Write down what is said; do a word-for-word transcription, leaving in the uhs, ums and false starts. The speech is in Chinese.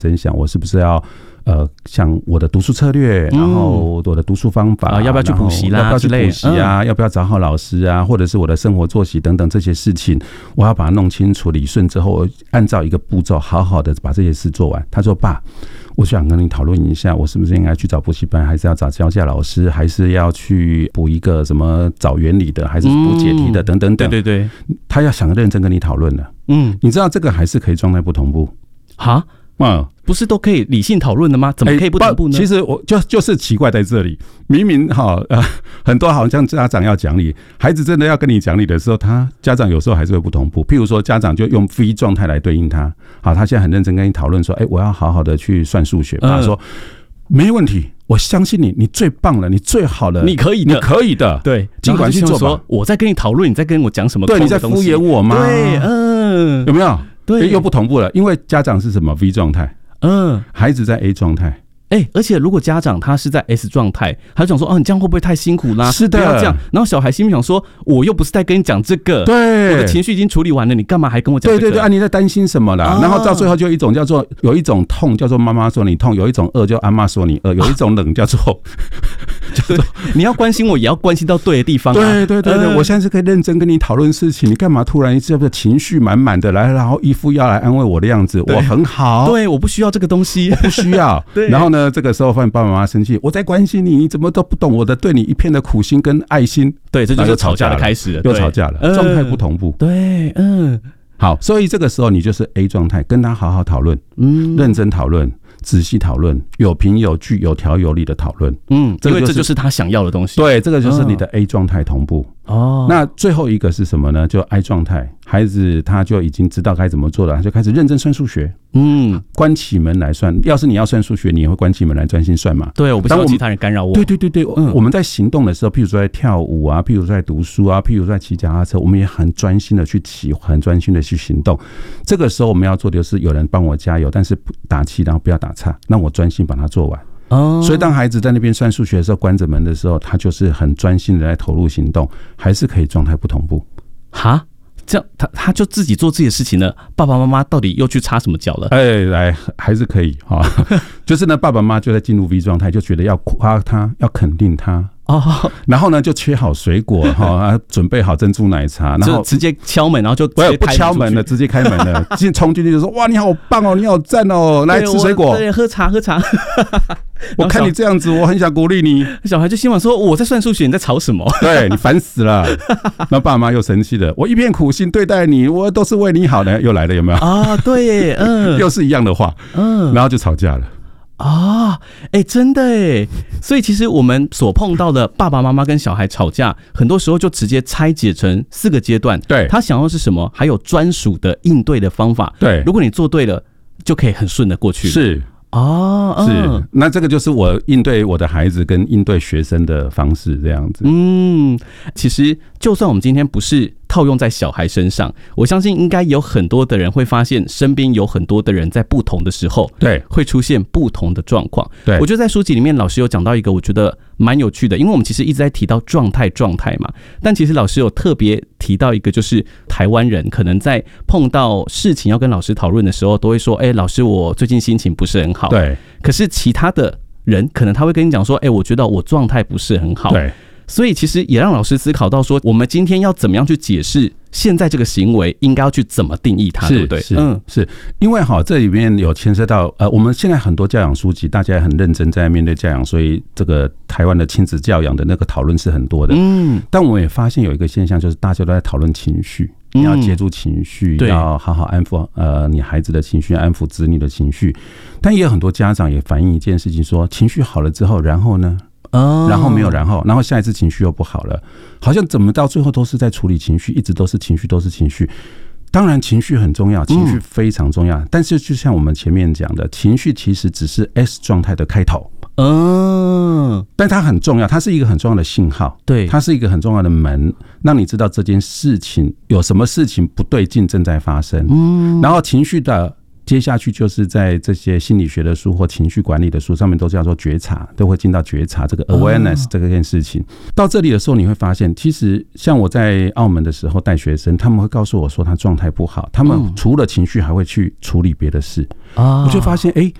真想我是不是要呃，像我的读书策略，然后我的读书方法， 啊、要不要去补习啦？ 要不要去补习啊、嗯？要不要找好老师啊？或者是我的生活作息等等这些事情，我要把它弄清楚、理顺之后，按照一个步骤，好好的把这些事做完。他说：“爸，我想跟你讨论一下，我是不是应该去找补习班，还是要找教驾老师，还是要去补一个什么找原理的，还是补解题的，等等等。” 对对对， 他要想认真跟你讨论的。嗯，你知道这个还是可以状态不同步哈？嗯，不是都可以理性讨论的吗？怎么可以不同步呢？ 欸、其实我就就是奇怪在这里，明明哈呃很多好像家长要讲理，孩子真的要跟你讲理的时候，他家长有时候还是会不同步。譬如说，家长就用 V 状态来对应他。好，他现在很认真跟你讨论说，哎、欸，我要好好的去算数学。他说、嗯、没问题，我相信你，你最棒了，你最好了， 你可以的， 你可以的， 对， 尽管去做吧。 我在跟你讨论，你在跟我讲什么？ 对，你在敷衍我吗？ 对，嗯， 有没有？ 对， 又不同步了，因为家长是什么 V 状态。嗯，孩子在 A 状态， 哎、欸，而且如果家长他是在 S 状态，他就想说，哦，你这样会不会太辛苦啦？ 是的， 不要这样。然后小孩心里想说，我又不是在跟你讲这个， 对， 我的情绪已经处理完了，你干嘛还跟我讲这个？ 对对对，啊，你在担心什么啦？啊、然后到最后就有一种叫做，有一种痛叫做妈妈说你痛，有一种饿叫阿嬷说你饿，有一种冷叫做。 叫做你要关心我，也要关心到对的地方、啊。 对对对对、呃，我现在是可以认真跟你讨论事情，你干嘛突然这个情绪满满的来，然后一副要来安慰我的样子？我很好， 对，我不需要这个东西， 我不需要。然后呢，这个时候发现爸爸妈妈生气，我在关心你，你怎么都不懂我的对你一片的苦心跟爱心？ 对，这就是吵架的开始了， 又吵架了，状态不同步。 对，嗯， 好，所以这个时候你就是 A 状态，跟他好好讨论，嗯，认真讨论。仔细讨论，有凭有据、有条有理的讨论。嗯， 因为这就是他想要的东西。 对，这个就是你的 A 状态同步。哦，那最后一个是什么呢？就 I 状态，孩子他就已经知道该怎么做了，他就开始认真算数学。嗯，关起门来算。要是你要算数学，你也会关起门来专心算嘛？ 对，我不希望其他人干扰我。 对对对对，嗯，我们在行动的时候，譬如说在跳舞啊，譬如说在读书啊，譬如说在骑脚踏车，我们也很专心的去骑，很专心的去行动。这个时候我们要做的就是有人帮我加油，但是打气，然后不要打岔，让我专心把它做完。哦，所以当孩子在那边算数学的时候，关着门的时候，他就是很专心的在投入行动，还是可以状态不同步。 哈，这样他他就自己做自己的事情了，爸爸妈妈到底又去插什么脚了？ 哎、欸，来还是可以哈，就是呢，爸爸妈妈就在进入 V 状态，就觉得要夸他，要肯定他。哦，然后呢，就切好水果哈，准备好珍珠奶茶，然后直接敲门，然后就不不敲门了，直接开门了，进冲进去就说：“哇，你好棒哦，你好赞哦，来吃水果， 对，喝茶喝茶。” 我看你这样子，我很想鼓励你。 小孩就心想说：“我在算数学，你在吵什么？ 对你烦死了。”那爸妈又生气了，我一片苦心对待你，我都是为你好的，又来了，有没有？ 啊，对，嗯， 又是一样的话，嗯，然后就吵架了。 啊，哎、欸，真的哎，所以其实我们所碰到的爸爸妈妈跟小孩吵架，很多时候就直接拆解成四个阶段。对，他想要是什么，还有专属的应对的方法。对，如果你做对了，就可以很顺的过去。 是。哦，是，嗯，那这个就是我应对我的孩子跟应对学生的方式，这样子。 嗯，其实就算我们今天不是套用在小孩身上，我相信应该有很多的人会发现，身边有很多的人在不同的时候，对，会出现不同的状况。对，我觉得在书籍里面，老师有讲到一个，我觉得蛮有趣的，因为我们其实一直在提到状态状态嘛，但其实老师有特别提到一个，就是台湾人可能在碰到事情要跟老师讨论的时候，都会说：“哎、欸，老师，我最近心情不是很好。”对，可是其他的人可能他会跟你讲说：“哎、欸，我觉得我状态不是很好。”对。所以其实也让老师思考到说，我们今天要怎么样去解释现在这个行为应该要去怎么定义它，对不对？ 是，嗯，是因为哈，这里面有牵涉到呃，我们现在很多教养书籍，大家也很认真在面对教养，所以这个台湾的亲子教养的那个讨论是很多的。嗯，但我们也发现有一个现象，就是大家都在讨论情绪，你要接住情绪，嗯、要好好安抚呃你孩子的情绪，安抚子女的情绪。但也有很多家长也反映一件事情说，情绪好了之后，然后呢？哦，然后没有然后，然后下一次情绪又不好了，好像怎么到最后都是在处理情绪，一直都是情绪，都是情绪。当然，情绪很重要，情绪非常重要，嗯、但是就像我们前面讲的，情绪其实只是 S 状态的开头。嗯，但它很重要，它是一个很重要的信号，对，它是一个很重要的门，让你知道这件事情有什么事情不对劲正在发生。嗯，然后情绪的接下去就是在这些心理学的书或情绪管理的书上面都叫做觉察，都会进到觉察这个 awareness 这个件事情。到这里的时候，你会发现，其实像我在澳门的时候带学生，他们会告诉我说他状态不好，他们除了情绪还会去处理别的事。我就发现，哎、欸，